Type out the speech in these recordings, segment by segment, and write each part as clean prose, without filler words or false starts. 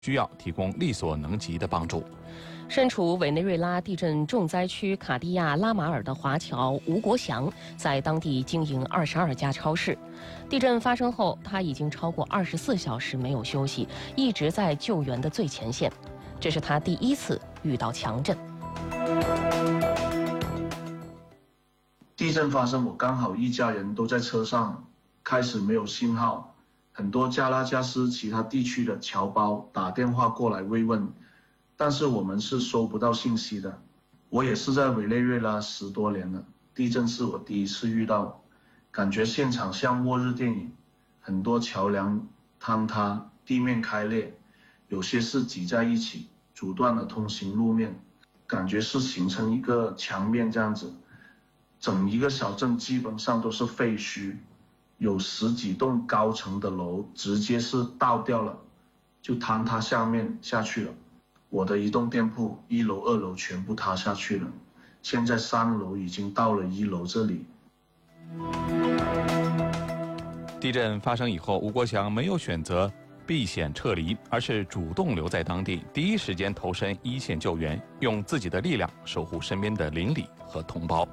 需要提供力所能及的帮助。 身处委内瑞拉地震重灾区卡地亚拉马尔的华侨吴国祥，在当地经营22家超市。地震发生后，他已经超过24小时没有休息，一直在救援的最前线。这是他第一次遇到强震。 地震发生，我刚好一家人都在车上，开始没有信号，很多加拉加斯其他地区的侨胞打电话过来慰问。但是我们是收不到信息的。我也是在委内瑞拉10多年了，地震是我第一次遇到，感觉现场像末日电影，很多桥梁坍塌，地面开裂，有些是挤在一起，阻断了通行路面，感觉是形成一个墙面这样子。整一个小镇基本上都是废墟，有10几栋高层的楼直接是倒掉了，就坍塌下去了。我的一栋店铺1楼2楼全部塌下去了，现在3楼已经到了1楼这里。 地震发生以后，吴国祥没有选择避险撤离，而是主动留在当地，第一时间投身一线救援，用自己的力量守护身边的邻里和同胞。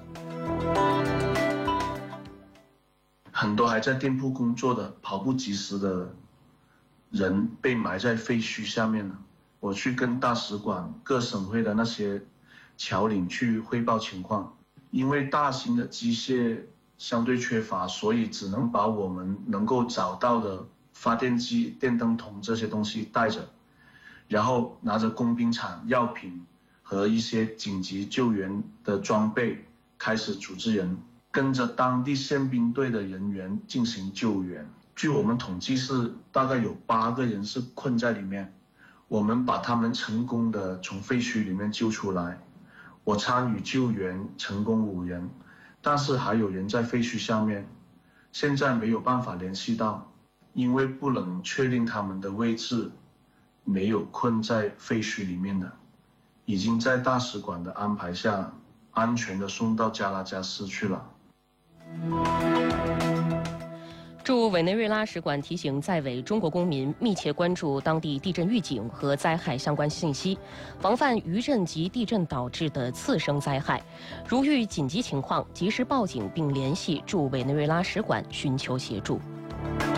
很多还在店铺工作的跑不及时的人被埋在废墟下面了。我去跟大使馆、各省会的那些侨领去汇报情况，因为大型的机械相对缺乏，所以只能把我们能够找到的发电机、电灯筒这些东西带着，然后拿着工兵铲、药品和一些紧急救援的装备，开始组织人跟着当地宪兵队的人员进行救援。据我们统计是大概有8个人是困在里面。我们把他们成功的从废墟里面救出来，我参与救援，成功5人，但是还有人在废墟下面，现在没有办法联系到，因为不能确定他们的位置，没有困在废墟里面的，已经在大使馆的安排下，安全的送到加拉加斯去了。 驻委内瑞拉使馆提醒在委中国公民密切关注当地地震预警和灾害相关信息，防范余震及地震导致的次生灾害。如遇紧急情况，及时报警并联系驻委内瑞拉使馆寻求协助。